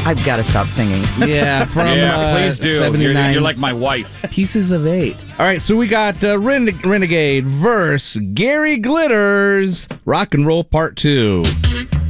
I've got to stop singing. Yeah, from please do. 79. You're like my wife. Pieces of 8. All right, so we got Renegade versus Gary Glitters. Rock and Roll Part 2.